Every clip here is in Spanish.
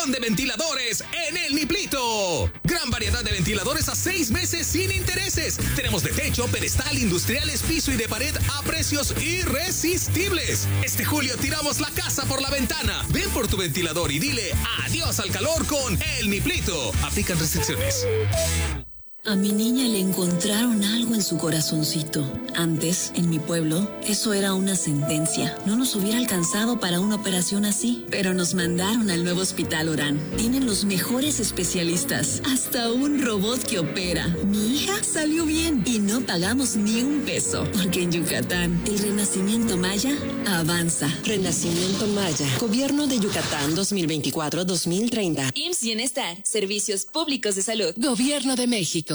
promoción de ventiladores en El Niplito. Gran variedad de ventiladores a 6 meses sin intereses. Tenemos de techo, pedestal, industriales, piso y de pared a precios irresistibles. Este julio tiramos la casa por la ventana. Ven por tu ventilador y dile adiós al calor con El Niplito. Aplican restricciones. A mi niña le encontraron algo en su corazoncito. Antes, en mi pueblo, eso era una sentencia. No nos hubiera alcanzado para una operación así. Pero nos mandaron al nuevo Hospital Orán. Tienen los mejores especialistas. Hasta un robot que opera. Mi hija salió bien y no pagamos ni un peso. Porque en Yucatán, el renacimiento maya avanza. Renacimiento Maya. Gobierno de Yucatán 2024-2030. IMSS Bienestar. Servicios Públicos de Salud. Gobierno de México.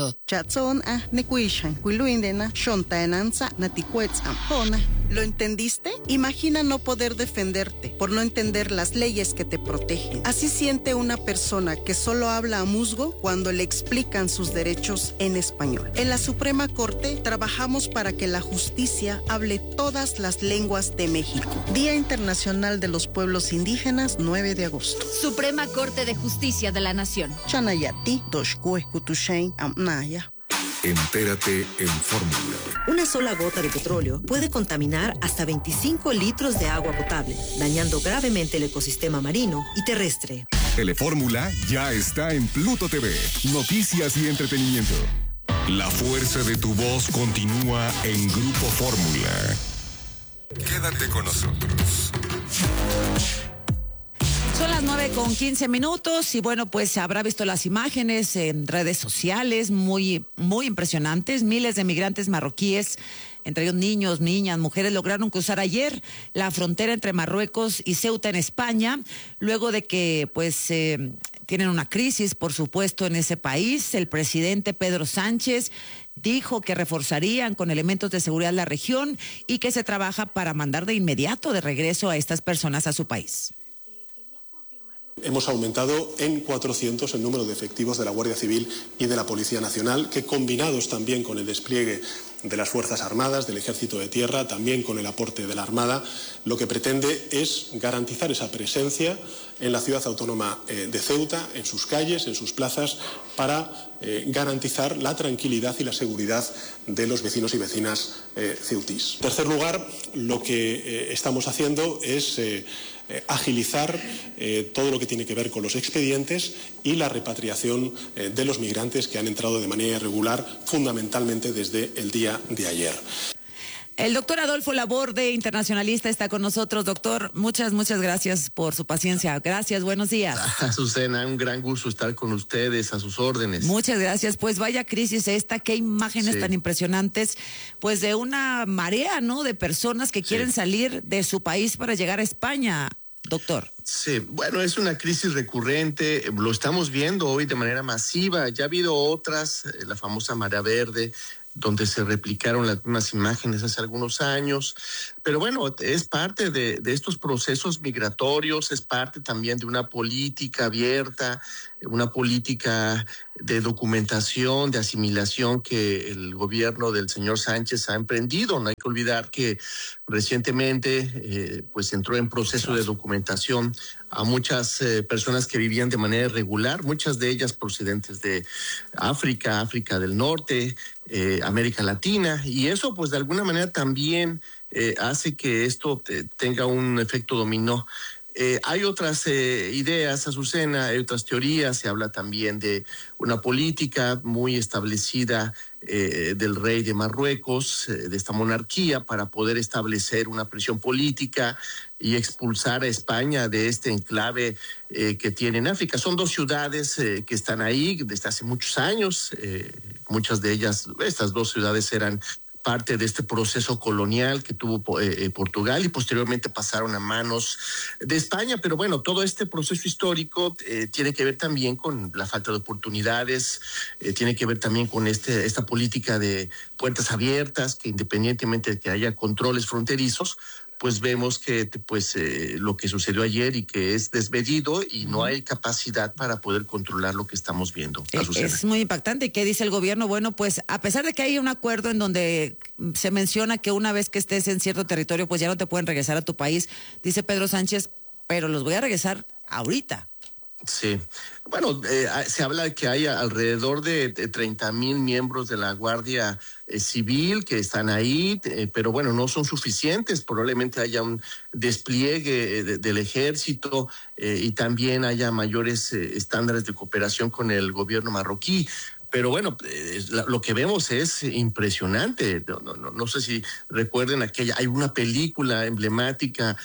¿Lo entendiste? Imagina no poder defenderte por no entender las leyes que te protegen. Así siente una persona que solo habla a musgo cuando le explican sus derechos en español. En la Suprema Corte trabajamos para que la justicia hable todas las lenguas de México. Día Internacional de los Pueblos Indígenas, 9 de agosto. Suprema Corte de Justicia de la Nación. Chanayati, Doshkue, Kutushain, Amnaya. Entérate en Fórmula. Una sola gota de petróleo puede contaminar hasta 25 litros de agua potable, dañando gravemente el ecosistema marino y terrestre. Telefórmula ya está en Pluto TV. Noticias y entretenimiento. La fuerza de tu voz continúa en Grupo Fórmula. Quédate con nosotros. Son las 9:15 y bueno, pues habrá visto las imágenes en redes sociales muy impresionantes. Miles de migrantes marroquíes, entre ellos niños, niñas, mujeres, lograron cruzar ayer la frontera entre Marruecos y Ceuta en España, luego de que pues tienen una crisis, por supuesto, en ese país. El presidente Pedro Sánchez dijo que reforzarían con elementos de seguridad la región y que se trabaja para mandar de inmediato de regreso a estas personas a su país. Hemos aumentado en 400 el número de efectivos de la Guardia Civil y de la Policía Nacional, que combinados también con el despliegue de las Fuerzas Armadas, del Ejército de Tierra, también con el aporte de la Armada, lo que pretende es garantizar esa presencia en la ciudad autónoma de Ceuta, en sus calles, en sus plazas, para garantizar la tranquilidad y la seguridad de los vecinos y vecinas ceutís. En tercer lugar, lo que estamos haciendo es agilizar todo lo que tiene que ver con los expedientes y la repatriación de los migrantes que han entrado de manera irregular, fundamentalmente desde el día de ayer. El doctor Adolfo Laborde, internacionalista, está con nosotros. Doctor, muchas gracias por su paciencia. Gracias, buenos días. Azucena, un gran gusto estar con ustedes, a sus órdenes. Muchas gracias. Pues vaya crisis esta, qué imágenes tan impresionantes, pues de una marea, ¿no?, de personas que quieren salir de su país para llegar a España, doctor. Sí, bueno, es una crisis recurrente, lo estamos viendo hoy de manera masiva. Ya ha habido otras, la famosa marea verde, donde se replicaron las mismas imágenes hace algunos años, pero bueno, es parte de estos procesos migratorios, es parte también de una política abierta, una política de documentación, de asimilación que el gobierno del señor Sánchez ha emprendido. No hay que olvidar que recientemente pues entró en proceso de documentación a muchas personas que vivían de manera irregular, muchas de ellas procedentes de África, África del Norte, América Latina, y eso pues de alguna manera también hace que esto tenga un efecto dominó. Hay otras ideas, Azucena, hay otras teorías, se habla también de una política muy establecida del rey de Marruecos, de esta monarquía, para poder establecer una presión política y expulsar a España de este enclave que tiene en África. Son dos ciudades que están ahí desde hace muchos años, muchas de ellas, estas dos ciudades eran parte de este proceso colonial que tuvo Portugal y posteriormente pasaron a manos de España. Pero bueno, todo este proceso histórico tiene que ver también con la falta de oportunidades, tiene que ver también con esta política de puertas abiertas, que independientemente de que haya controles fronterizos, pues vemos que lo que sucedió ayer y que es desmedido y no hay capacidad para poder controlar lo que estamos viendo. Es muy impactante. ¿Qué dice el gobierno? Bueno, pues a pesar de que hay un acuerdo en donde se menciona que una vez que estés en cierto territorio, pues ya no te pueden regresar a tu país, dice Pedro Sánchez, pero los voy a regresar ahorita. Sí. Bueno, se habla de que hay alrededor de 30,000 miembros de la Guardia Civil que están ahí, pero bueno, no son suficientes. Probablemente haya un despliegue del ejército y también haya mayores estándares de cooperación con el gobierno marroquí. Pero bueno, lo que vemos es impresionante. No sé si recuerden hay una película emblemática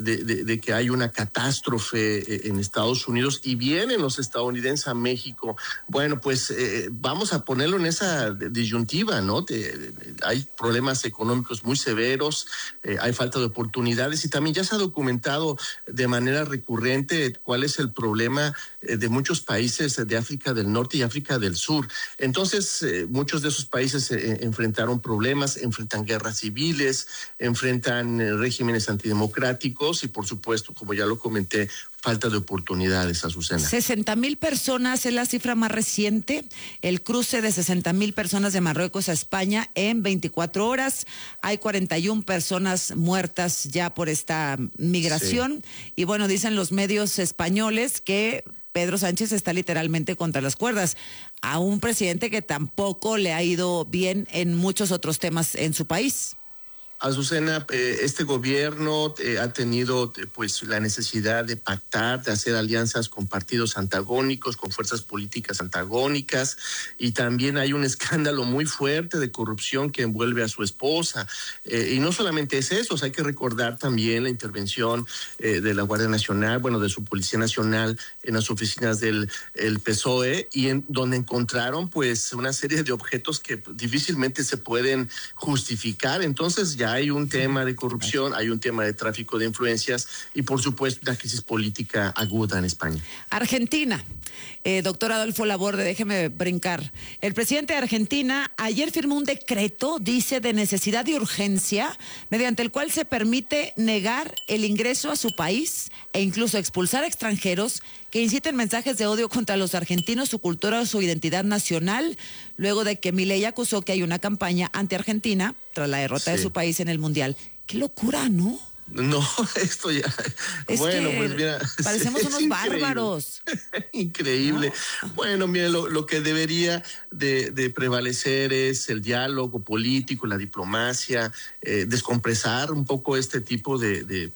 de que hay una catástrofe en Estados Unidos y vienen los estadounidenses a México. Bueno, pues vamos a ponerlo en esa disyuntiva, ¿no? Hay problemas económicos muy severos, hay falta de oportunidades y también ya se ha documentado de manera recurrente cuál es el problema de muchos países de África del Norte y África del Sur. Entonces, muchos de esos países enfrentaron problemas, enfrentan guerras civiles, enfrentan regímenes antidemocráticos y, por supuesto, como ya lo comenté, falta de oportunidades, Azucena. 60,000 personas es la cifra más reciente. El cruce de 60,000 personas de Marruecos a España en 24 horas. Hay 41 personas muertas ya por esta migración. Sí. Y bueno, dicen los medios españoles que Pedro Sánchez está literalmente contra las cuerdas a un presidente que tampoco le ha ido bien en muchos otros temas en su país. Azucena, este gobierno ha tenido pues la necesidad de pactar, de hacer alianzas con partidos antagónicos, con fuerzas políticas antagónicas, y también hay un escándalo muy fuerte de corrupción que envuelve a su esposa. Y no solamente es eso, hay que recordar también la intervención de la Guardia Nacional, de su Policía Nacional en las oficinas del PSOE, y donde encontraron pues una serie de objetos que difícilmente se pueden justificar. Entonces ya hay un tema de corrupción, hay un tema de tráfico de influencias y, por supuesto, una crisis política aguda en España. Argentina. Doctor Adolfo Laborde, déjeme brincar. El presidente de Argentina ayer firmó un decreto, dice, de necesidad y urgencia, mediante el cual se permite negar el ingreso a su país e incluso expulsar a extranjeros que inciten mensajes de odio contra los argentinos, su cultura o su identidad nacional, luego de que Milei acusó que hay una campaña anti-Argentina tras la derrota de su país en el Mundial. ¡Qué locura!, ¿no? No, esto ya... Es bueno, que pues mira... Parecemos unos bárbaros. Increíble. No. Bueno, mire, lo que debería de prevalecer es el diálogo político, la diplomacia, descompresar un poco este tipo de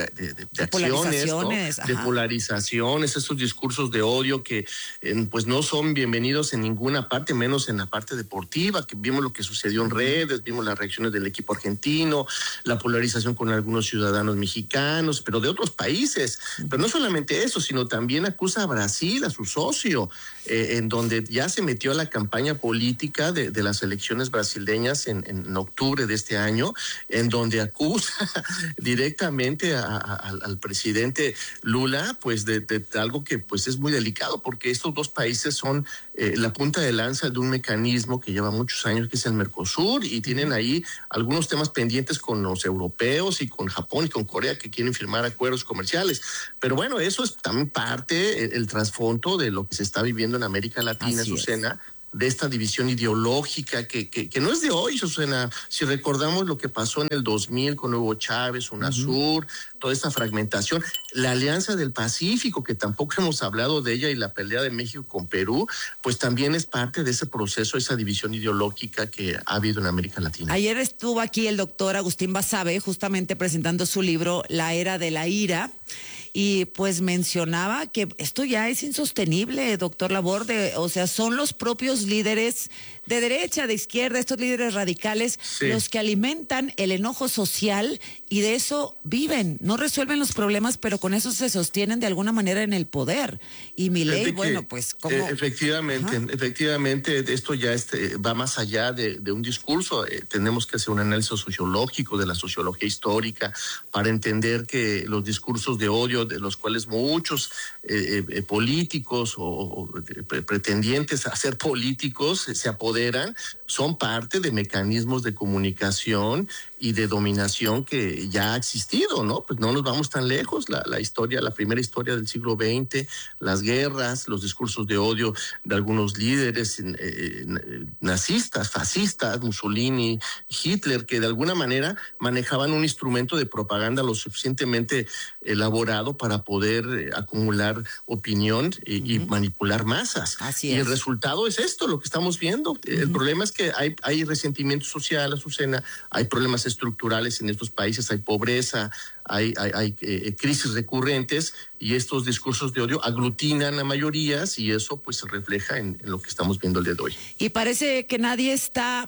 acciones, ¿no? De polarizaciones, esos discursos de odio que pues no son bienvenidos en ninguna parte, menos en la parte deportiva, que vimos lo que sucedió en redes, vimos las reacciones del equipo argentino, la polarización con algunos ciudadanos mexicanos, pero de otros países. Pero no solamente eso, sino también acusa a Brasil, a su socio, en donde ya se metió a la campaña política de las elecciones brasileñas en octubre de este año, en donde acusa directamente al presidente Lula, pues de algo que pues es muy delicado, porque estos dos países son la punta de lanza de un mecanismo que lleva muchos años, que es el Mercosur, y tienen ahí algunos temas pendientes con los europeos y con Japón y con Corea, que quieren firmar acuerdos comerciales. Pero bueno, eso es también parte, el trasfondo de lo que se está viviendo en América Latina, Azucena, de esta división ideológica que no es de hoy, Azucena. Si recordamos lo que pasó en el 2000 con Hugo Chávez, UNASUR, toda esta fragmentación, la Alianza del Pacífico, que tampoco hemos hablado de ella, y la pelea de México con Perú, pues también es parte de ese proceso, esa división ideológica que ha habido en América Latina. Ayer estuvo aquí el doctor Agustín Basabe, justamente presentando su libro La Era de la Ira, y pues mencionaba que esto ya es insostenible, doctor Laborde. O sea, son los propios líderes de derecha, de izquierda, estos líderes radicales, los que alimentan el enojo social y de eso viven. No resuelven los problemas, pero con eso se sostienen de alguna manera en el poder. Y Milei, bueno, pues como... Efectivamente, esto ya va más allá de un discurso. Tenemos que hacer un análisis sociológico de la sociología histórica para entender que los discursos de odio, de los cuales muchos políticos o pretendientes a ser políticos se apoderan, son parte de mecanismos de comunicación y de dominación que ya ha existido, ¿no? Pues no nos vamos tan lejos. La historia, la primera historia del siglo XX, las guerras, los discursos de odio de algunos líderes nazistas, fascistas, Mussolini, Hitler, que de alguna manera manejaban un instrumento de propaganda lo suficientemente elaborado para poder acumular opinión y manipular masas. Así y es. El resultado es esto, lo que estamos viendo. El problema es que hay resentimiento social, Azucena, hay problemas estructurales en estos países, hay pobreza, hay crisis recurrentes, y estos discursos de odio aglutinan a mayorías, y eso pues se refleja en lo que estamos viendo el día de hoy. Y parece que nadie está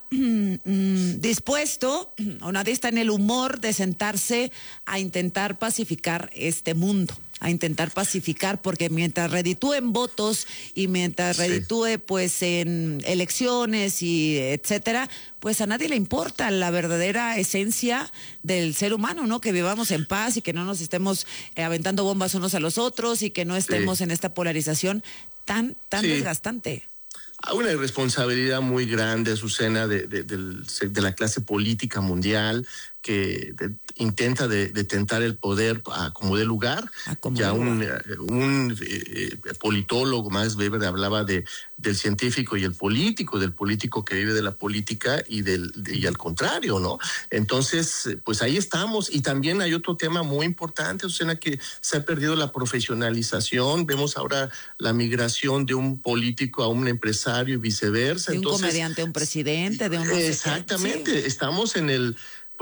dispuesto, o nadie está en el humor de sentarse a intentar pacificar este mundo. A intentar pacificar, porque mientras reditúen votos y mientras reditúe pues en elecciones y etcétera, pues a nadie le importa la verdadera esencia del ser humano, ¿no? Que vivamos en paz y que no nos estemos aventando bombas unos a los otros y que no estemos en esta polarización tan desgastante. Hay una irresponsabilidad muy grande, Azucena, de la clase política mundial, que intenta detentar el poder como dé lugar. Ya un politólogo, Max Weber, hablaba del científico y el político, del político que vive de la política y al contrario, ¿no? Entonces, pues ahí estamos. Y también hay otro tema muy importante, Azucena, que se ha perdido la profesionalización. Vemos ahora la migración de un político a un empresario y viceversa. De un comediante a un presidente, de un... Exactamente, estamos en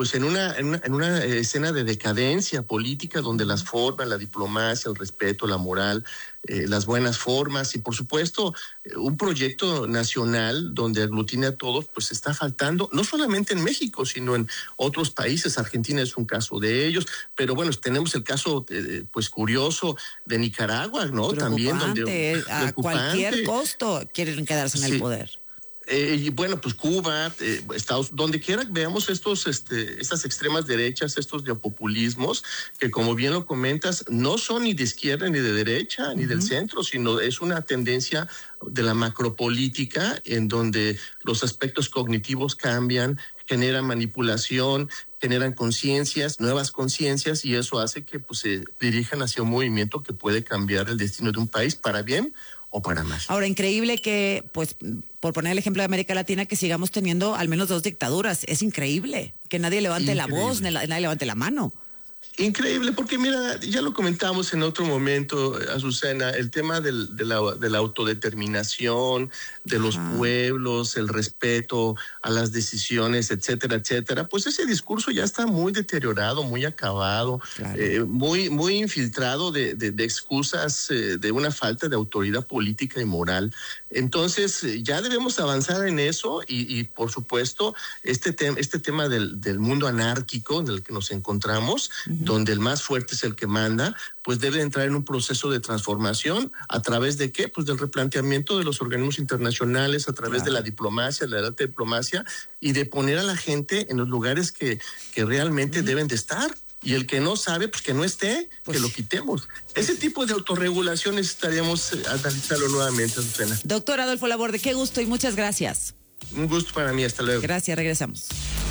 una escena de decadencia política donde las formas, la diplomacia, el respeto, la moral, las buenas formas y por supuesto un proyecto nacional donde aglutine a todos, pues está faltando, no solamente en México, sino en otros países. Argentina es un caso de ellos, pero bueno, tenemos el caso pues curioso de Nicaragua, ¿no? También donde a cualquier costo quieren quedarse en el poder. Y bueno, pues Cuba, Estados, donde quiera veamos estas extremas derechas, estos neopopulismos, que como bien lo comentas, no son ni de izquierda ni de derecha, ni del centro, sino es una tendencia de la macropolítica en donde los aspectos cognitivos cambian, generan manipulación, generan conciencias, nuevas conciencias, y eso hace que pues se dirijan hacia un movimiento que puede cambiar el destino de un país para bien o para mal. Ahora, increíble que, pues, por poner el ejemplo de América Latina, que sigamos teniendo al menos 2 dictaduras. Es increíble que nadie levante la voz, nadie levante la mano. Increíble, porque mira, ya lo comentamos en otro momento, Azucena, el tema de la autodeterminación, de los pueblos, el respeto a las decisiones, etcétera, etcétera, pues ese discurso ya está muy deteriorado, muy acabado, muy infiltrado de excusas, de una falta de autoridad política y moral. Entonces, ya debemos avanzar en eso y por supuesto, este tema del mundo anárquico en el que nos encontramos, donde el más fuerte es el que manda, pues debe entrar en un proceso de transformación. ¿A través de qué? Pues del replanteamiento de los organismos internacionales, a través de la diplomacia, de la alta diplomacia, y de poner a la gente en los lugares que realmente deben de estar. Y el que no sabe, pues que no esté, que lo quitemos. Ese tipo de autorregulación necesitaríamos analizarlo nuevamente, Azucena. Doctor Adolfo Laborde, qué gusto y muchas gracias. Un gusto para mí, hasta luego. Gracias, regresamos.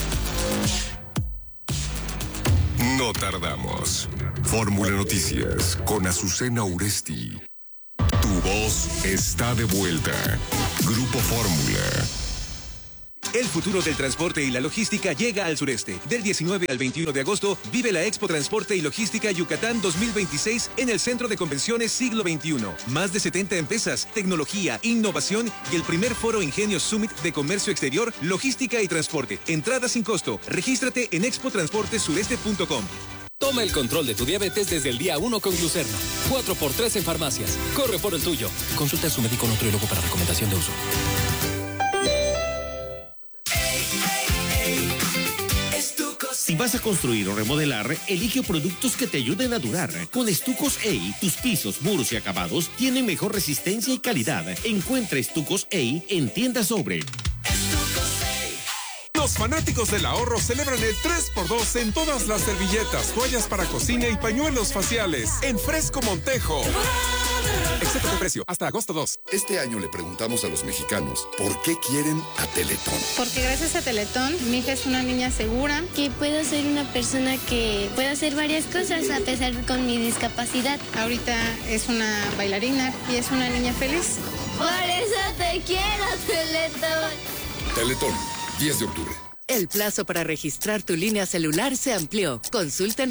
No tardamos. Fórmula Noticias con Azucena Uresti. Tu voz está de vuelta. Grupo Fórmula. El futuro del transporte y la logística llega al sureste. Del 19 al 21 de agosto, vive la Expo Transporte y Logística Yucatán 2026 en el Centro de Convenciones Siglo XXI. Más de 70 empresas, tecnología, innovación y el primer foro Ingenio Summit de Comercio Exterior, Logística y Transporte. Entrada sin costo. Regístrate en expotransportesureste.com. Toma el control de tu diabetes desde el día 1 con Glucerna. 4x3 en farmacias. Corre por el tuyo. Consulta a su médico nutriólogo para recomendación de uso. Si vas a construir o remodelar, elige productos que te ayuden a durar. Con Estucos EI, tus pisos, muros y acabados tienen mejor resistencia y calidad. Encuentra Estucos EI en Tienda Sobre. Los fanáticos del ahorro celebran el 3x2 en todas las servilletas, toallas para cocina y pañuelos faciales en Fresco Montejo. excepto de precio, hasta agosto 2. Este año le preguntamos a los mexicanos por qué quieren a Teletón. Porque gracias a Teletón, mi hija es una niña segura. Que puedo ser una persona que puede hacer varias cosas a pesar con mi discapacidad. Ahorita es una bailarina y es una niña feliz. Por eso te quiero, Teletón. Teletón, 10 de octubre. El plazo para registrar tu línea celular se amplió. Consulta en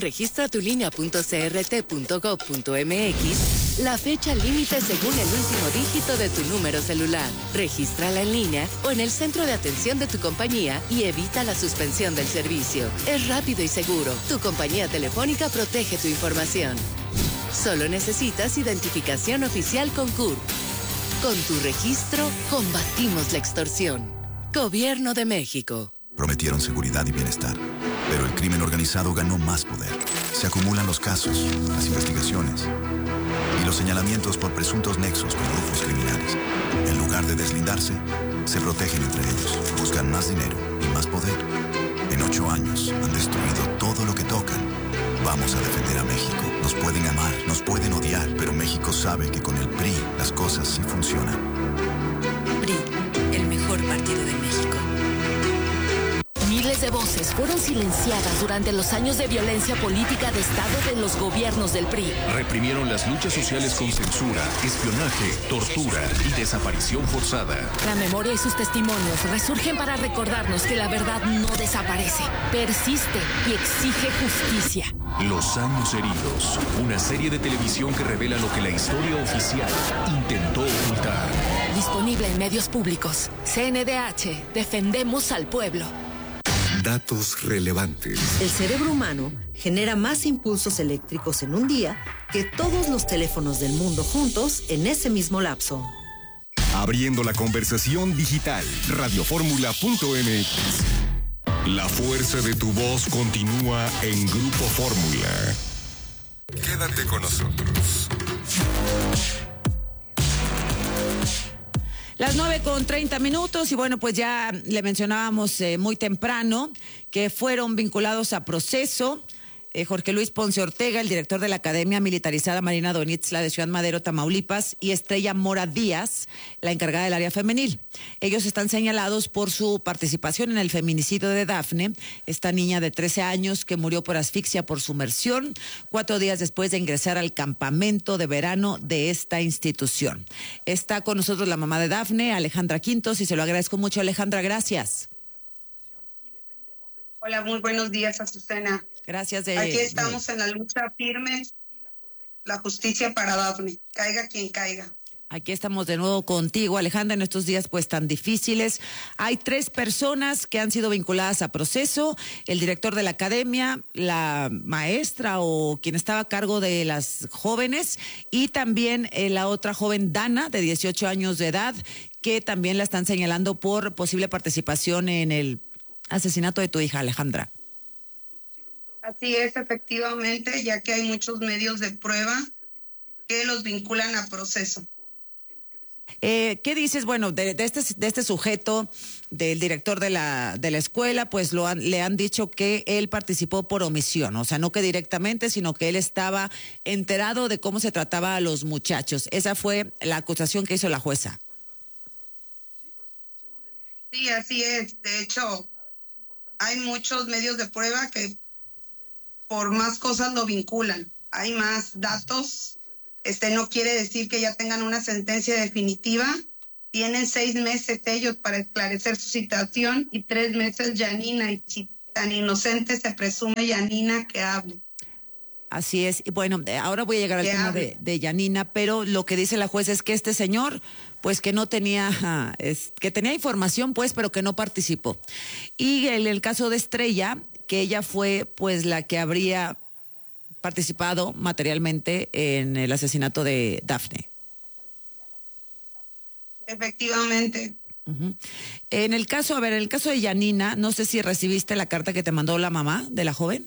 registratulinea.crt.gov.mx la fecha límite según el último dígito de tu número celular. Regístrala en línea o en el centro de atención de tu compañía y evita la suspensión del servicio. Es rápido y seguro. Tu compañía telefónica protege tu información. Solo necesitas identificación oficial con CURP. Con tu registro, combatimos la extorsión. Gobierno de México. Prometieron seguridad y bienestar, pero el crimen organizado ganó más poder. Se acumulan los casos, las investigaciones y los señalamientos por presuntos nexos con grupos criminales. En lugar de deslindarse, se protegen entre ellos, buscan más dinero y más poder. En 8 años han destruido todo lo que tocan. Vamos a defender a México. Nos pueden amar, nos pueden odiar, pero México sabe que con el PRI las cosas sí funcionan. PRI, el mejor partido de México. Miles de voces fueron silenciadas durante los años de violencia política de Estado de los gobiernos del PRI. Reprimieron las luchas sociales con censura, espionaje, tortura y desaparición forzada. La memoria y sus testimonios resurgen para recordarnos que la verdad no desaparece, persiste y exige justicia. Los años heridos, una serie de televisión que revela lo que la historia oficial intentó ocultar. Disponible en medios públicos. CNDH, defendemos al pueblo. Datos relevantes. El cerebro humano genera más impulsos eléctricos en un día que todos los teléfonos del mundo juntos en ese mismo lapso. Abriendo la conversación digital. Radioformula.mx. La fuerza de tu voz continúa en Grupo Fórmula. Quédate con nosotros. Las 9:30 y bueno, pues ya le mencionábamos muy temprano que fueron vinculados a proceso Jorge Luis Ponce Ortega, el director de la Academia Militarizada Marina Donitla de Ciudad Madero, Tamaulipas, y Estrella Mora Díaz, la encargada del área femenil. Ellos están señalados por su participación en el feminicidio de Dafne, esta niña de 13 años que murió por asfixia por sumersión 4 días después de ingresar al campamento de verano de esta institución. Está con nosotros la mamá de Dafne, Alejandra Quintos, y se lo agradezco mucho. Alejandra, gracias. Hola, muy buenos días, Azucena. Gracias. Aquí estamos en la lucha firme, la justicia para Dafne, caiga quien caiga. Aquí estamos de nuevo contigo, Alejandra, en estos días pues tan difíciles. Hay 3 personas que han sido vinculadas a proceso: el director de la academia, la maestra o quien estaba a cargo de las jóvenes, y también la otra joven, Dana, de 18 años de edad, que también la están señalando por posible participación en el asesinato de tu hija, Alejandra. Así es, efectivamente, ya que hay muchos medios de prueba que los vinculan a proceso. ¿Qué dices, bueno, de este sujeto, del director de la escuela? Pues le han dicho que él participó por omisión, o sea, no que directamente, sino que él estaba enterado de cómo se trataba a los muchachos. Esa fue la acusación que hizo la jueza. Sí, así es. De hecho, hay muchos medios de prueba que por más cosas lo vinculan. Hay más datos. No quiere decir que ya tengan una sentencia definitiva. Tienen 6 meses ellos para esclarecer su situación y 3 meses Yanina. Y si tan inocente se presume Yanina, que hable. Así es. Y bueno, ahora voy a llegar al tema de Yanina, pero lo que dice la jueza es que este señor, pues que no tenía, que tenía información, pues, pero que no participó. Y en el caso de Estrella, que ella fue, pues, la que habría participado materialmente en el asesinato de Dafne. Efectivamente. Uh-huh. En el caso de Yanina, no sé si recibiste la carta que te mandó la mamá de la joven.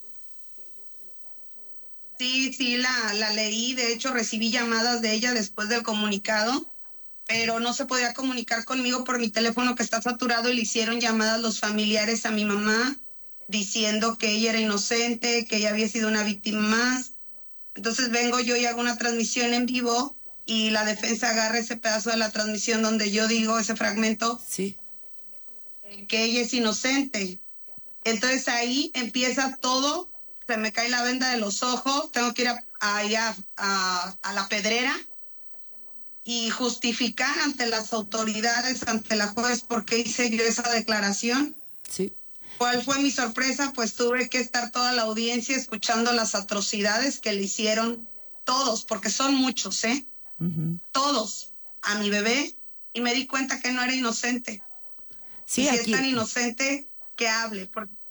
Sí, la leí. De hecho, recibí llamadas de ella después del comunicado, pero no se podía comunicar conmigo por mi teléfono que está saturado, y le hicieron llamadas los familiares a mi mamá diciendo que ella era inocente, que ella había sido una víctima más. Entonces vengo yo y hago una transmisión en vivo y la defensa agarra ese pedazo de la transmisión donde yo digo, ese fragmento, sí, que ella es inocente. Entonces ahí empieza todo, se me cae la venda de los ojos, tengo que ir a la Pedrera y justificar ante las autoridades, ante la juez, por qué hice yo esa declaración. Sí. ¿Cuál fue mi sorpresa? Pues tuve que estar toda la audiencia escuchando las atrocidades que le hicieron todos, porque son muchos, todos, a mi bebé, y me di cuenta que no era inocente. Sí, y si aquí, es tan inocente, que hable.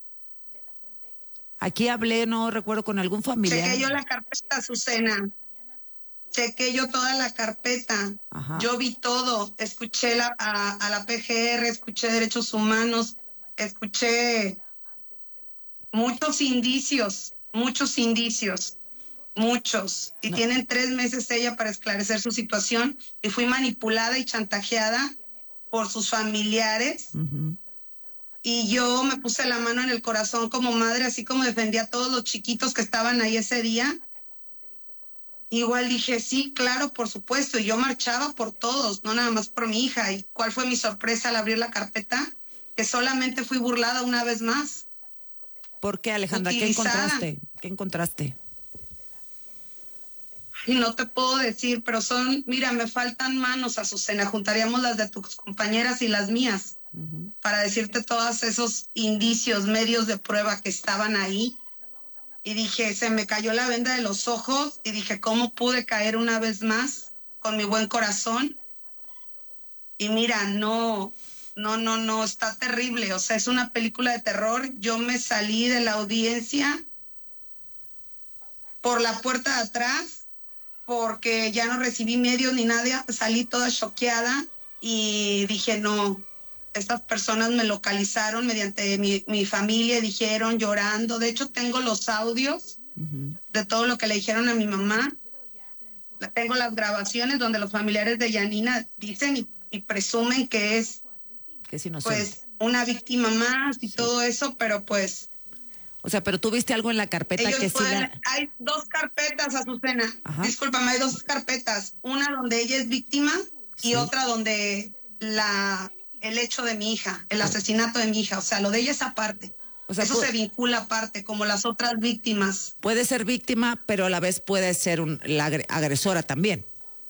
Aquí hablé, no recuerdo, con algún familiar. Chequé yo la carpeta, Azucena. Chequé yo toda la carpeta. Ajá. Yo vi todo. Escuché a la PGR, escuché Derechos Humanos, escuché muchos indicios. Y No. tienen 3 meses ella para esclarecer su situación. Y fui manipulada y chantajeada por sus familiares. Y yo me puse la mano en el corazón como madre, así como defendí a todos los chiquitos que estaban ahí ese día. Igual dije, sí, claro, por supuesto. Y yo marchaba por todos, no nada más por mi hija. ¿Y cuál fue mi sorpresa al abrir la carpeta? Que solamente fui burlada una vez más. ¿Por qué, Alejandra? Utilizada. ¿Qué encontraste? Y no te puedo decir, pero mira, me faltan manos, Azucena. Juntaríamos las de tus compañeras y las mías para decirte todos esos indicios, medios de prueba que estaban ahí. Y dije, se me cayó la venda de los ojos y dije, ¿cómo pude caer una vez más con mi buen corazón? Y mira, no, está terrible. O sea, es una película de terror. Yo me salí de la audiencia por la puerta de atrás porque ya no recibí medios ni nada. Salí toda choqueada y dije, no, estas personas me localizaron mediante mi familia, dijeron llorando. De hecho, tengo los audios de todo lo que le dijeron a mi mamá. Tengo las grabaciones donde los familiares de Yanina dicen y presumen que es inocente. Pues una víctima más y todo eso, pero pues... O sea, pero tú viste algo en la carpeta que sí... Hay 2 carpetas, Azucena. Ajá. Discúlpame, hay 2 carpetas. Una donde ella es víctima y otra donde el hecho de mi hija, el asesinato de mi hija. O sea, lo de ella es aparte. O sea, eso se vincula aparte, como las otras víctimas. Puede ser víctima, pero a la vez puede ser la agresora también.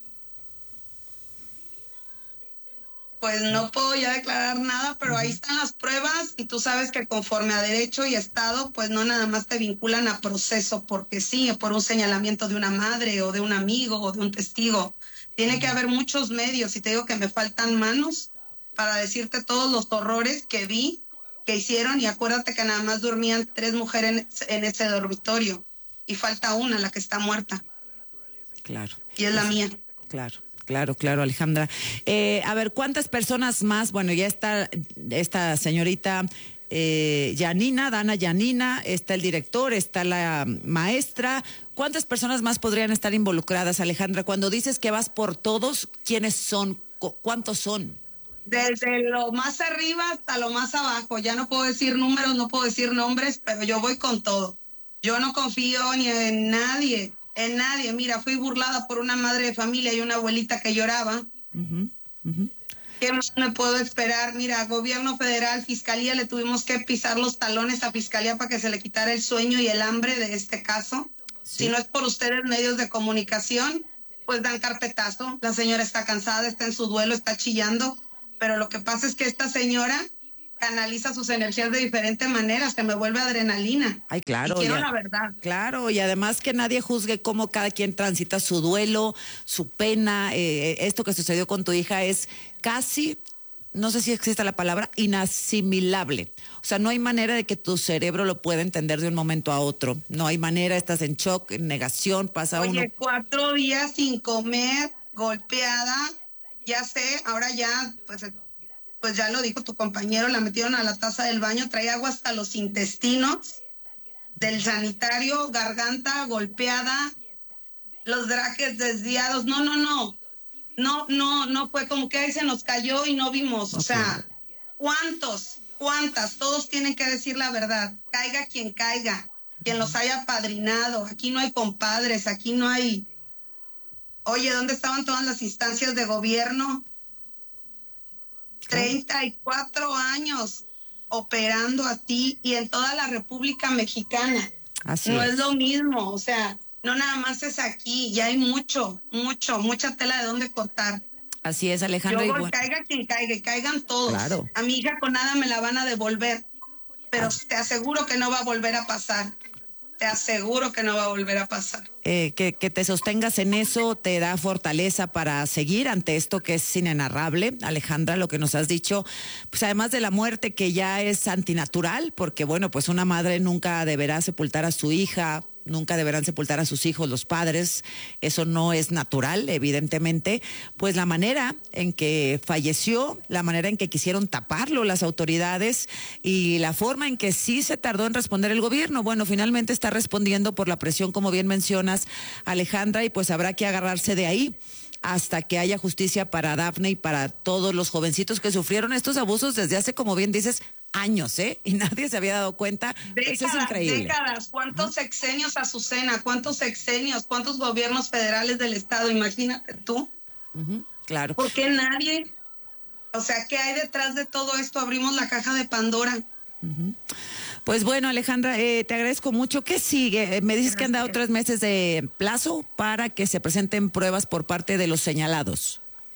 Pues no puedo ya declarar nada, pero ahí están las pruebas y tú sabes que conforme a derecho y Estado, pues no nada más te vinculan a proceso porque sí, por un señalamiento de una madre o de un amigo o de un testigo. Tiene que haber muchos medios y te digo que me faltan manos para decirte todos los horrores que vi, que hicieron, y acuérdate que nada más dormían 3 mujeres en ese dormitorio y falta una, la que está muerta. Claro. Y es la mía. Claro, Alejandra. A ver, ¿cuántas personas más? Bueno, ya está esta señorita Yanina, Dana Yanina, está el director, está la maestra. ¿Cuántas personas más podrían estar involucradas, Alejandra? Cuando dices que vas por todos, ¿quiénes son? ¿Cuántos son? Desde lo más arriba hasta lo más abajo. Ya no puedo decir números, no puedo decir nombres, pero yo voy con todo. Yo no confío ni en nadie. En nadie. Mira, fui burlada por una madre de familia y una abuelita que lloraba. ¿Qué más me puedo esperar? Mira, gobierno federal, fiscalía, le tuvimos que pisar los talones a fiscalía para que se le quitara el sueño y el hambre de este caso. Sí. Si no es por ustedes, medios de comunicación, pues dan carpetazo. La señora está cansada, está en su duelo, está chillando. Pero lo que pasa es que esta señora canaliza sus energías de diferente manera, se me vuelve adrenalina. Ay, claro. Y quiero la verdad. Claro, y además que nadie juzgue cómo cada quien transita su duelo, su pena. Esto que sucedió con tu hija es casi, no sé si existe la palabra, inasimilable. O sea, no hay manera de que tu cerebro lo pueda entender de un momento a otro. No hay manera, estás en shock, en negación, pasa uno. Oye, 4 días sin comer, golpeada, ya sé, ahora ya, pues ya lo dijo tu compañero, la metieron a la taza del baño, trae agua hasta los intestinos del sanitario, garganta golpeada, los braques desviados. No fue como que ahí se nos cayó y no vimos. O sea, ¿cuántas? Todos tienen que decir la verdad. Caiga, quien los haya padrinado. Aquí no hay compadres, aquí no hay Oye, ¿dónde estaban todas las instancias de gobierno? 34 años operando a ti y en toda la República Mexicana. No es lo mismo, o sea, no nada más es aquí, ya hay mucha tela de dónde cortar. Así es, Alejandra. Yo caiga quien caiga, caigan todos. Claro. A mi hija con nada me la van a devolver, pero te aseguro que no va a volver a pasar. Te aseguro que no va a volver a pasar. Que te sostengas en eso te da fortaleza para seguir ante esto que es inenarrable, Alejandra, lo que nos has dicho, pues además de la muerte que ya es antinatural, porque bueno, pues una madre nunca deberá sepultar a su hija, nunca deberán sepultar a sus hijos los padres, eso no es natural, evidentemente, pues la manera en que falleció, la manera en que quisieron taparlo las autoridades y la forma en que sí se tardó en responder el gobierno, bueno, finalmente está respondiendo por la presión, como bien mencionas, Alejandra, y pues habrá que agarrarse de ahí hasta que haya justicia para Dafne y para todos los jovencitos que sufrieron estos abusos desde hace, como bien dices, años, y nadie se había dado cuenta. Eso es increíble. Décadas, ¿cuántos sexenios, Azucena? ¿Cuántos sexenios? ¿Cuántos gobiernos federales del estado? Imagínate tú. Claro. ¿Por qué nadie? O sea, ¿qué hay detrás de todo esto? Abrimos la caja de Pandora. Pues bueno, Alejandra, te agradezco mucho. ¿Qué sigue? Me dices que han dado 3 meses de plazo para que se presenten pruebas por parte de los señalados.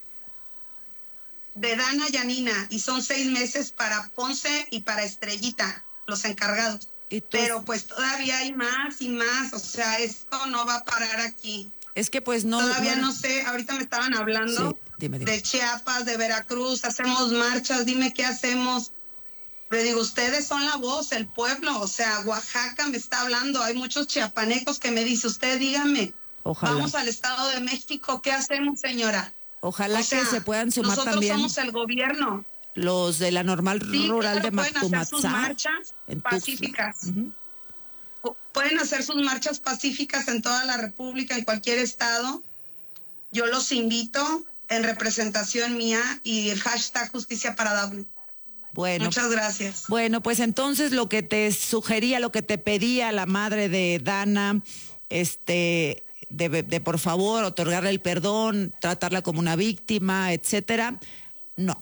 De Dana y Yanina, y son 6 meses para Ponce y para Estrellita, los encargados. Pero pues todavía hay más y más, o sea, esto no va a parar aquí. Es que pues no... Todavía no sé, ahorita me estaban hablando de Chiapas, de Veracruz, hacemos marchas, dime qué hacemos. Le digo, ustedes son la voz, el pueblo, o sea, Oaxaca me está hablando, hay muchos chiapanecos que me dicen, usted dígame, vamos al Estado de México, ¿qué hacemos, señora? Ojalá que se puedan sumar también. Nosotros somos el gobierno. Los de la normal rural de Mactumatzá. Pueden hacer sus marchas pacíficas. Pueden hacer sus marchas pacíficas en toda la República, en cualquier estado. Yo los invito en representación mía y el hashtag Justicia para Dafne. Bueno, muchas gracias. Bueno, pues entonces lo que te sugería, lo que te pedía la madre de Dana, de por favor otorgarle el perdón, tratarla como una víctima, etcétera, no.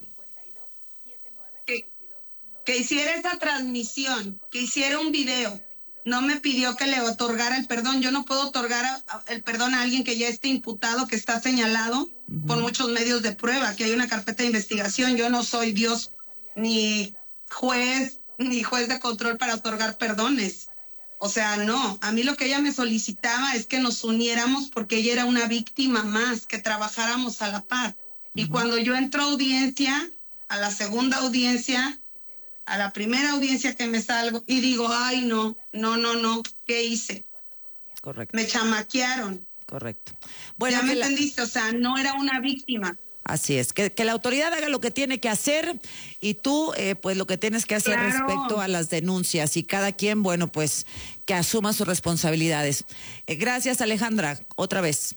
Que hiciera esa transmisión, que hiciera un video. No me pidió que le otorgara el perdón. Yo no puedo otorgar el perdón a alguien que ya esté imputado, que está señalado por muchos medios de prueba, que hay una carpeta de investigación. Yo no soy Dios ni juez de control para otorgar perdones. O sea, no. A mí lo que ella me solicitaba es que nos uniéramos porque ella era una víctima más, que trabajáramos a la par. Y cuando yo entro a audiencia, a la segunda audiencia, a la primera audiencia que me salgo y digo, ay, no, ¿qué hice? Correcto. Me chamaquearon. Correcto. Bueno, ya me entendiste, o sea, no era una víctima. Así es, que la autoridad haga lo que tiene que hacer y tú, pues lo que tienes que hacer respecto a las denuncias y cada quien, bueno, pues que asuma sus responsabilidades. Gracias, Alejandra, otra vez.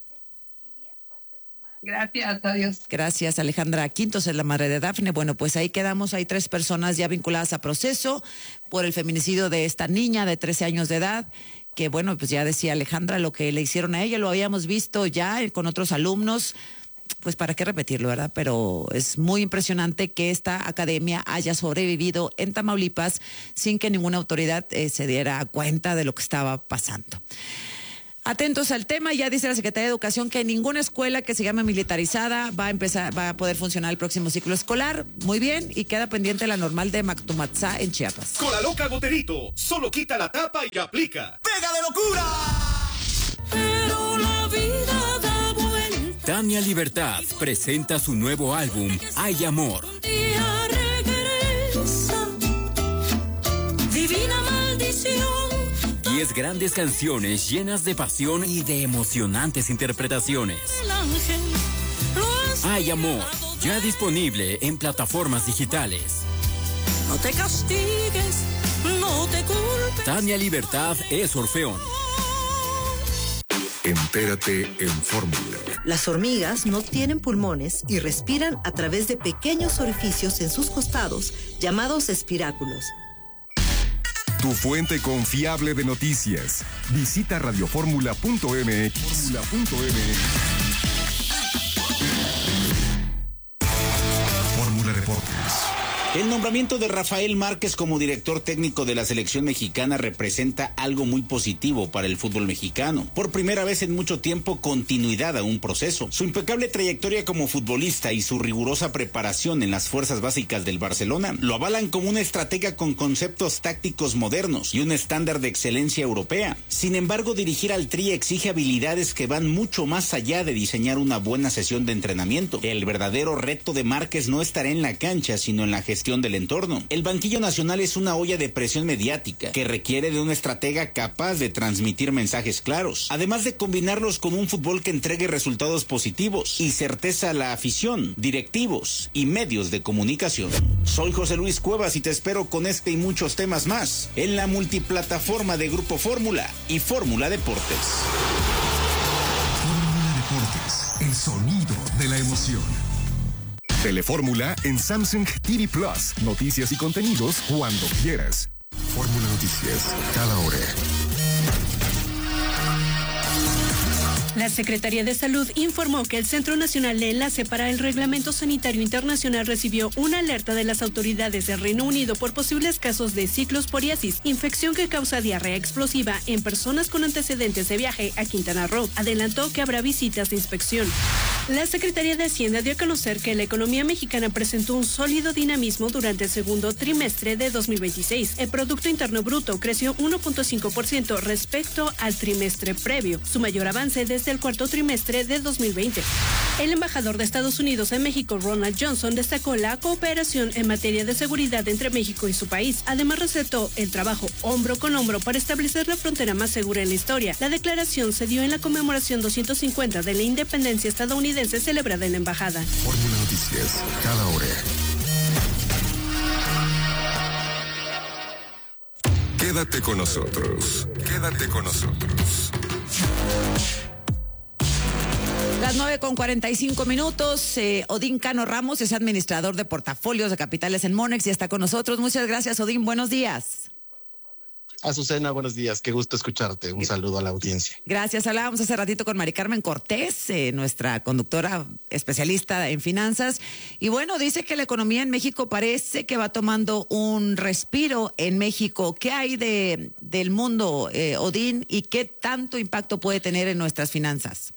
Gracias, adiós. Gracias, Alejandra Quintos, es la madre de Dafne. Bueno, pues ahí quedamos, hay 3 personas ya vinculadas a proceso por el feminicidio de esta niña de 13 años de edad, que bueno, pues ya decía Alejandra lo que le hicieron a ella, lo habíamos visto ya con otros alumnos, pues para qué repetirlo, ¿verdad? Pero es muy impresionante que esta academia haya sobrevivido en Tamaulipas sin que ninguna autoridad se diera cuenta de lo que estaba pasando. Atentos al tema, ya dice la Secretaría de Educación que ninguna escuela que se llame militarizada va a poder funcionar el próximo ciclo escolar. Muy bien, y queda pendiente la normal de Mactumatzá en Chiapas. Con la loca Goterito, solo quita la tapa y aplica. ¡Pega de locura! Pero la vida da vuelta. Tania Libertad presenta su nuevo álbum, Hay Amor. Día regresa, divina maldición. 10 grandes canciones llenas de pasión y de emocionantes interpretaciones. Hay Amor, ya disponible en plataformas digitales. No te castigues, no te culpes. Tania Libertad es Orfeón. Entérate en Fórmula. Las hormigas no tienen pulmones y respiran a través de pequeños orificios en sus costados, llamados espiráculos. Tu fuente confiable de noticias. Visita radioformula.mx. El nombramiento de Rafael Márquez como director técnico de la selección mexicana representa algo muy positivo para el fútbol mexicano. Por primera vez en mucho tiempo, continuidad a un proceso. Su impecable trayectoria como futbolista y su rigurosa preparación en las fuerzas básicas del Barcelona lo avalan como una estratega con conceptos tácticos modernos y un estándar de excelencia europea. Sin embargo, dirigir al Tri exige habilidades que van mucho más allá de diseñar una buena sesión de entrenamiento. El verdadero reto de Márquez no estará en la cancha, sino en la gestión del entorno. El banquillo nacional es una olla de presión mediática que requiere de un estratega capaz de transmitir mensajes claros, además de combinarlos con un fútbol que entregue resultados positivos y certeza a la afición, directivos y medios de comunicación. Soy José Luis Cuevas y te espero con este y muchos temas más en la multiplataforma de Grupo Fórmula y Fórmula Deportes. Fórmula Deportes, el sonido de la emoción. Telefórmula en Samsung TV Plus. Noticias y contenidos cuando quieras. Fórmula Noticias, cada hora. La Secretaría de Salud informó que el Centro Nacional de Enlace para el Reglamento Sanitario Internacional recibió una alerta de las autoridades del Reino Unido por posibles casos de ciclosporiasis, infección que causa diarrea explosiva en personas con antecedentes de viaje a Quintana Roo. Adelantó que habrá visitas de inspección. La Secretaría de Hacienda dio a conocer que la economía mexicana presentó un sólido dinamismo durante el segundo trimestre de 2026. El Producto Interno Bruto creció 1.5% respecto al trimestre previo, su mayor avance desde el cuarto trimestre de 2020. El embajador de Estados Unidos en México, Ronald Johnson, destacó la cooperación en materia de seguridad entre México y su país. Además, resaltó el trabajo hombro con hombro para establecer la frontera más segura en la historia. La declaración se dio en la conmemoración 250 de la independencia estadounidense celebrada en la embajada. Fórmula Noticias, cada hora. Quédate con nosotros. Quédate con nosotros. Las 9:45. Odín Cano Ramos es administrador de portafolios de capitales en Monex y está con nosotros. Muchas gracias, Odín. Buenos días. Azucena, buenos días. Qué gusto escucharte. Un saludo a la audiencia. Gracias. Hablábamos hace ratito con Mari Carmen Cortés, nuestra conductora especialista en finanzas. Y bueno, dice que la economía en México parece que va tomando un respiro en México. ¿Qué hay del mundo, Odín, y qué tanto impacto puede tener en nuestras finanzas?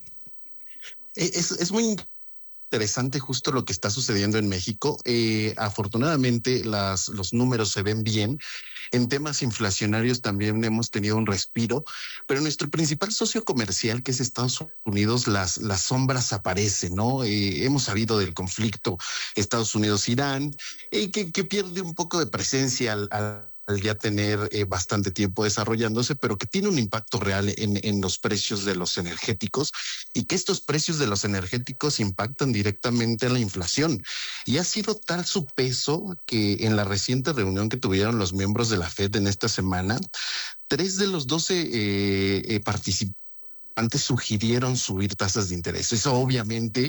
Es muy interesante justo lo que está sucediendo en México. Afortunadamente los números se ven bien. En temas inflacionarios también hemos tenido un respiro, pero nuestro principal socio comercial, que es Estados Unidos, las sombras aparecen, ¿no? Hemos sabido del conflicto Estados Unidos-Irán, que pierde un poco de presencia al ya tener bastante tiempo desarrollándose, pero que tiene un impacto real en los precios de los energéticos, y que estos precios de los energéticos impactan directamente en la inflación. Y ha sido tal su peso que en la reciente reunión que tuvieron los miembros de la FED en esta semana, 3 de los 12 participantes sugirieron subir tasas de interés. Eso obviamente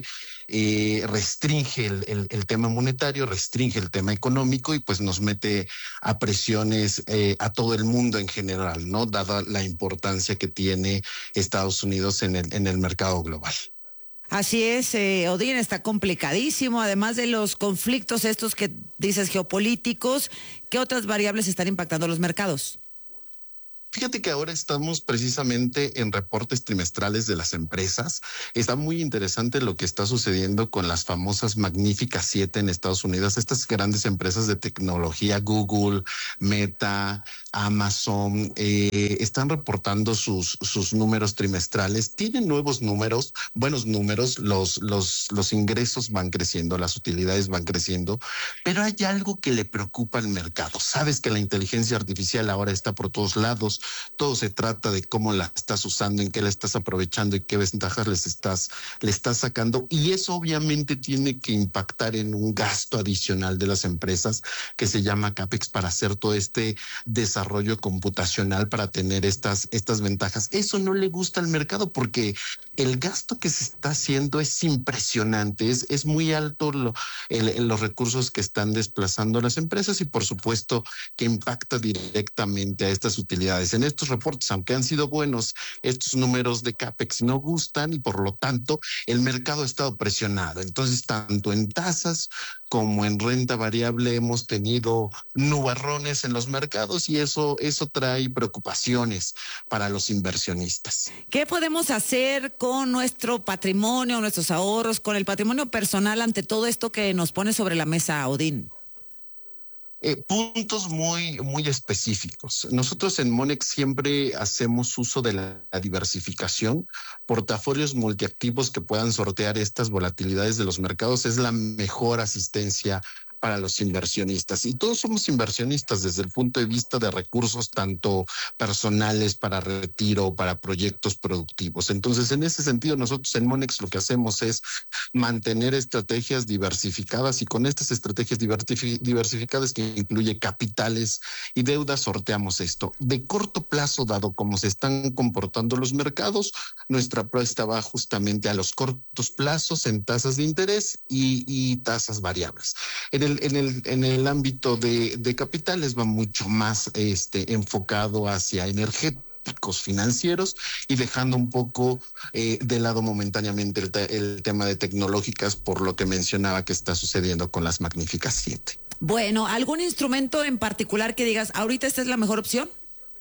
restringe el tema monetario, restringe el tema económico y pues nos mete a presiones a todo el mundo en general, ¿no? Dada la importancia que tiene Estados Unidos en el mercado global. Así es, Odín, está complicadísimo. Además de los conflictos estos que dices geopolíticos, ¿qué otras variables están impactando los mercados? Fíjate que ahora estamos precisamente en reportes trimestrales de las empresas. Está muy interesante lo que está sucediendo con las famosas Magníficas 7 en Estados Unidos. Estas grandes empresas de tecnología, Google, Meta, Amazon, están reportando sus números trimestrales. Tienen nuevos números, buenos números. Los ingresos van creciendo, las utilidades van creciendo, pero hay algo que le preocupa al mercado. Sabes que la inteligencia artificial ahora está por todos lados. Todo se trata de cómo la estás usando, en qué la estás aprovechando y qué ventajas le estás sacando. Y eso obviamente tiene que impactar en un gasto adicional de las empresas que se llama CAPEX para hacer todo este desarrollo computacional para tener estas ventajas. Eso no le gusta al mercado porque el gasto que se está haciendo es impresionante. Es muy alto los recursos que están desplazando las empresas y por supuesto que impacta directamente a estas utilidades. en estos reportes, aunque han sido buenos, estos números de CAPEX no gustan y por lo tanto el mercado ha estado presionado. Entonces, tanto en tasas como en renta variable hemos tenido nubarrones en los mercados y eso trae preocupaciones para los inversionistas. ¿Qué podemos hacer con nuestro patrimonio, nuestros ahorros, con el patrimonio personal ante todo esto que nos pone sobre la mesa, Odín? Puntos muy específicos. Nosotros en Monex siempre hacemos uso de la diversificación. Portafolios multiactivos que puedan sortear estas volatilidades de los mercados es la mejor asistencia para los inversionistas. Y todos somos inversionistas desde el punto de vista de recursos tanto personales para retiro, para proyectos productivos. Entonces, en ese sentido, nosotros en Monex lo que hacemos es mantener estrategias diversificadas y con estas estrategias diversificadas que incluye capitales y deudas sorteamos esto. De corto plazo, dado cómo se están comportando los mercados, nuestra apuesta va justamente a los cortos plazos en tasas de interés y tasas variables. En el ámbito de capitales va mucho más enfocado hacia energéticos financieros y dejando un poco de lado momentáneamente el tema de tecnológicas por lo que mencionaba que está sucediendo con las Magníficas 7. Bueno, ¿algún instrumento en particular que digas, ahorita esta es la mejor opción?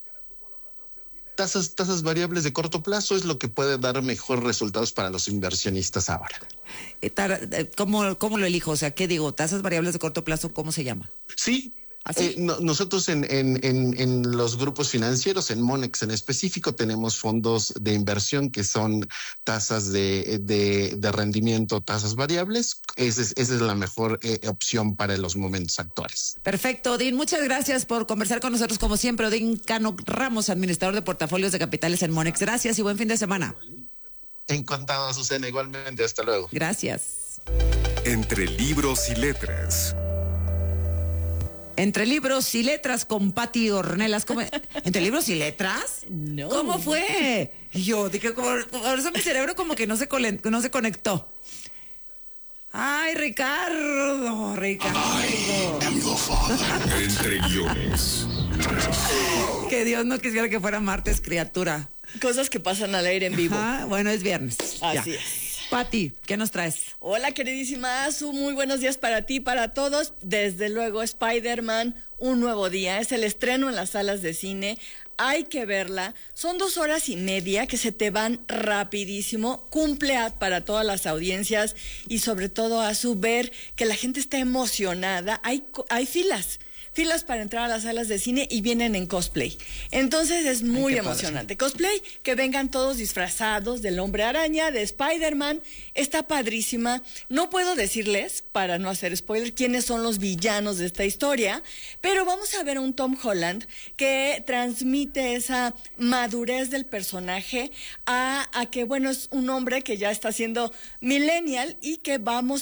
Tasas variables de corto plazo es lo que puede dar mejores resultados para los inversionistas ahora. ¿Cómo lo elijo? O sea, ¿qué digo? Tasas variables de corto plazo, ¿cómo se llama? Sí. Nosotros en los grupos financieros, en Monex en específico, tenemos fondos de inversión que son tasas de rendimiento, tasas variables. Esa es la mejor opción para los momentos actuales. Perfecto, Odín. Muchas gracias por conversar con nosotros como siempre. Odín Cano Ramos, administrador de portafolios de capitales en Monex. Gracias y buen fin de semana. Encantado, Azucena. Igualmente. Hasta luego. Gracias. Entre libros y letras. Entre libros y letras con Pati Ornelas. ¿Entre libros y letras? No. ¿Cómo fue? Yo dije, por eso mi cerebro como que no se conectó. Ay, Ricardo. Entre guiones. Que Dios no quisiera que fuera martes, criatura. Cosas que pasan al aire en vivo. Bueno, es viernes. Así es. Pati, ¿qué nos traes? Hola, queridísima Azu, muy buenos días para ti, para todos. Desde luego, Spider-Man, un nuevo día. Es el estreno en las salas de cine. Hay que verla. Son 2 horas y media que se te van rapidísimo. Cumple para todas las audiencias y sobre todo, Azu, ver que la gente está emocionada. Hay filas para entrar a las salas de cine y vienen en cosplay. Entonces es muy emocionante. Padre. Cosplay, que vengan todos disfrazados del Hombre Araña, de Spider-Man, está padrísima. No puedo decirles, para no hacer spoiler, quiénes son los villanos de esta historia, pero vamos a ver a un Tom Holland que transmite esa madurez del personaje a que, bueno, es un hombre que ya está siendo millennial y que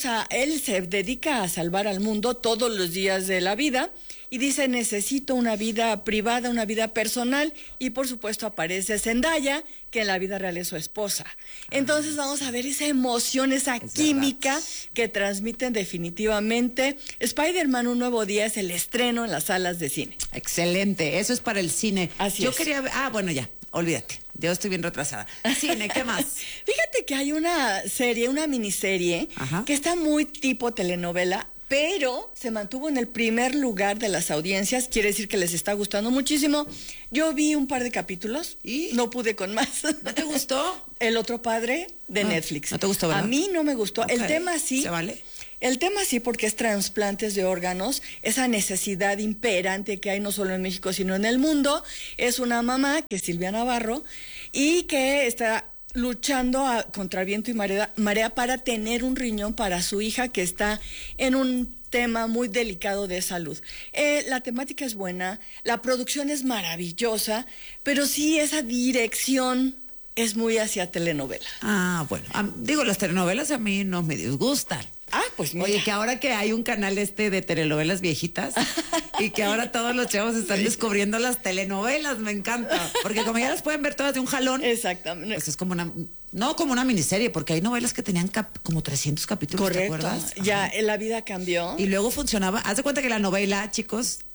él se dedica a salvar al mundo todos los días de la vida. Y dice, necesito una vida privada, una vida personal, y por supuesto aparece Zendaya, que en la vida real es su esposa. Entonces vamos a ver esa emoción, esa química que transmiten definitivamente. Spider-Man, un nuevo día, es el estreno en las salas de cine. Excelente, eso es para el cine. Yo quería ver, bueno, ya, olvídate. Yo estoy bien retrasada. Cine, ¿qué más? Fíjate que hay una miniserie, que está muy tipo telenovela, pero se mantuvo en el primer lugar de las audiencias, quiere decir que les está gustando muchísimo. Yo vi un par de capítulos y no pude con más. ¿No te gustó? El otro padre de Netflix. ¿No te gustó, verdad? A mí no me gustó. Okay. El tema sí. ¿Se vale? El tema sí, porque es trasplantes de órganos, esa necesidad imperante que hay no solo en México, sino en el mundo. Es una mamá, que es Silvia Navarro, y que está luchando contra viento y marea para tener un riñón para su hija que está en un tema muy delicado de salud. La temática es buena, la producción es maravillosa, pero sí esa dirección es muy hacia telenovela. Bueno, las telenovelas a mí no me disgustan. Pues mira. Oye, que ahora que hay un canal de telenovelas viejitas y que ahora todos los chavos están descubriendo las telenovelas, me encanta. Porque como ya las pueden ver todas de un jalón. Exactamente. Pues es como como una miniserie, porque hay novelas que tenían como 300 capítulos. Correcto. ¿Te acuerdas? Ya la vida cambió. Y luego funcionaba. Haz de cuenta que la novela, chicos,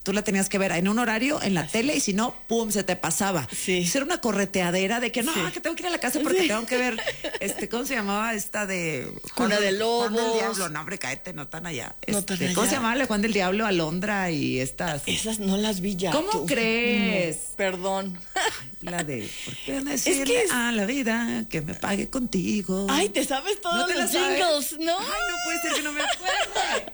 tú la tenías que ver en un horario en la tele y si no, pum, se te pasaba. Sí. Era una correteadera de que no, que tengo que ir a la casa porque tengo que ver, ¿cómo se llamaba esta de Cuna de Lobos? Juan del Diablo, no, hombre, cáete, no tan allá. No tan allá. ¿Cómo se llamaba la Juan del Diablo, Alondra y estas? Esas no las vi ya. ¿Cómo crees? Perdón. La de, ¿por qué no decirle a la vida que me pague contigo? Ay, te sabes todos los jingles, ¿no? Ay, no puede ser que no me acuerde.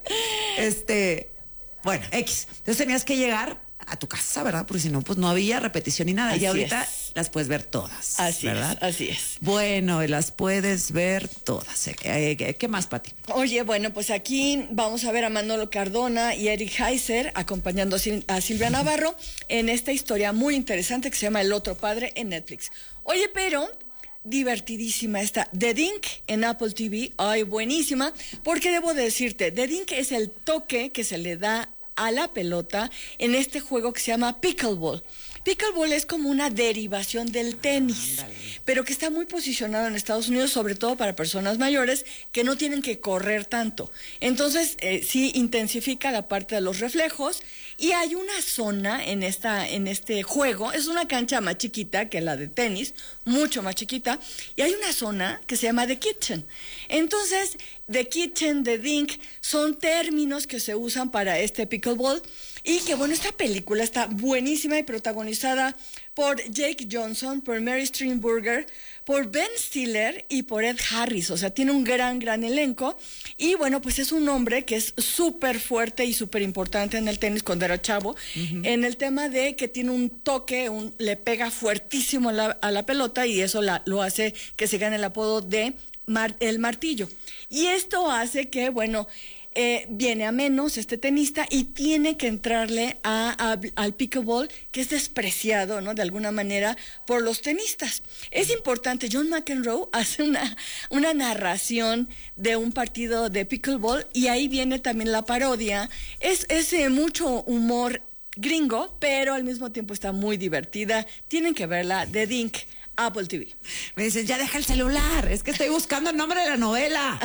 Bueno, X. Entonces tenías que llegar a tu casa, ¿verdad? Porque si no, pues no había repetición ni nada. Así y ahorita las puedes ver todas. Así ¿verdad? es, así es. Bueno, las puedes ver todas. ¿Qué más, Pati? Oye, bueno, pues aquí vamos a ver a Manolo Cardona y Eric Heiser acompañando a Silvia Navarro en esta historia muy interesante que se llama El Otro Padre en Netflix. Oye, pero divertidísima esta The Dink en Apple TV. Ay, buenísima, porque debo decirte, The Dink es el toque que se le da a la pelota en este juego que se llama pickleball. Pickleball es como una derivación del tenis, pero que está muy posicionado en Estados Unidos, sobre todo para personas mayores que no tienen que correr tanto. Entonces, sí intensifica la parte de los reflejos y hay una zona en este juego, es una cancha más chiquita que la de tenis, mucho más chiquita, y hay una zona que se llama The Kitchen. Entonces, The Kitchen, The Dink, son términos que se usan para este pickleball. Y que bueno, esta película está buenísima y protagonizada por Jake Johnson, por Mary Steenburgen, por Ben Stiller y por Ed Harris. O sea, tiene un gran elenco. Y bueno, pues es un hombre que es súper fuerte y súper importante en el tenis cuando era chavo. En el tema de que tiene un toque, le pega fuertísimo a la pelota y eso lo hace que se gane el apodo de el martillo. Y esto hace que, bueno, viene a menos este tenista y tiene que entrarle al pickleball, que es despreciado, ¿no? De alguna manera por los tenistas. Es importante, John McEnroe hace una narración de un partido de pickleball y ahí viene también la parodia. Es mucho humor gringo, pero al mismo tiempo está muy divertida. Tienen que verla, The Dink, Apple TV. Me dicen, ya deja el celular, es que estoy buscando el nombre de la novela.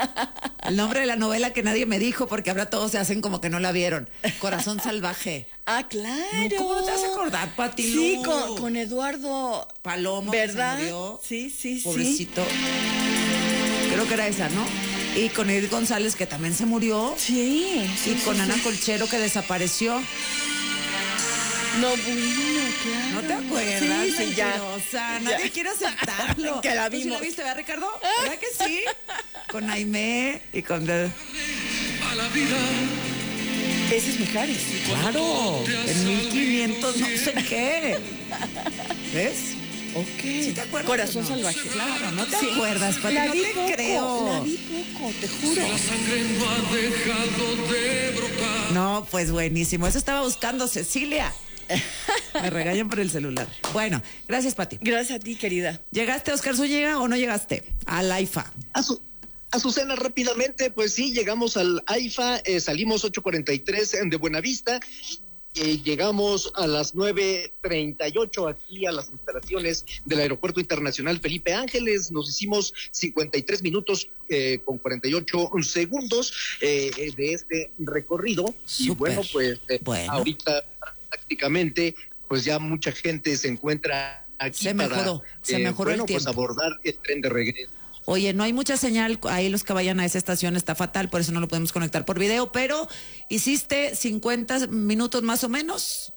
El nombre de la novela que nadie me dijo, porque ahora todos se hacen como que no la vieron. Corazón salvaje. Ah, claro. No, ¿cómo no te vas a acordar, Pati? Sí, con Eduardo Palomo, ¿verdad? Que se murió. Sí. Pobrecito. Creo que era esa, ¿no? Y con Edith González, que también se murió. Sí. Y con Ana Colchero, que desapareció. No, bueno, claro. ¿No te acuerdas? Sí, ya. Nadie quiere aceptarlo. Que la ¿Tú sí vimos. la viste, verdad, Ricardo? ¿Verdad que sí? Con Aimé y con... A la vida. Ese es Mijares. Claro. En 1500 no sé qué. ¿Ves? Ok. ¿Sí te acuerdas? Corazón salvaje. Claro, no te acuerdas, Pati. La no vi te poco, creo. La vi poco, te juro. La sangre no ha dejado de brotar. No, pues buenísimo. Eso estaba buscando Cecilia. Me regañan por el celular. Bueno, gracias, Pati. Gracias a ti, querida. ¿Llegaste, Oscar Zúñiga, o no llegaste al AIFA? Azucena, rápidamente, pues sí, llegamos al AIFA, salimos 8:43 de Buenavista, llegamos a las 9:38 aquí a las instalaciones del Aeropuerto Internacional Felipe Ángeles, nos hicimos 53 minutos con 48 segundos de este recorrido. Súper. Y bueno, pues ahorita prácticamente pues ya mucha gente se encuentra aquí. Se mejoró el tiempo. Pues abordar el tren de regreso. Oye, no hay mucha señal, ahí los que vayan a esa estación está fatal, por eso no lo podemos conectar por video, pero hiciste 50 minutos más o menos.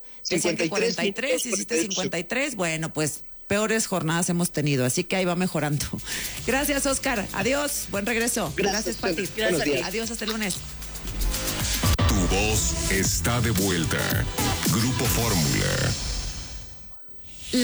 43, hiciste 53, bueno, pues peores jornadas hemos tenido, así que ahí va mejorando. Gracias, Oscar, adiós, buen regreso. Gracias, Pati. Gracias. Adiós, hasta el lunes. Tu voz está de vuelta. Grupo Fórmula.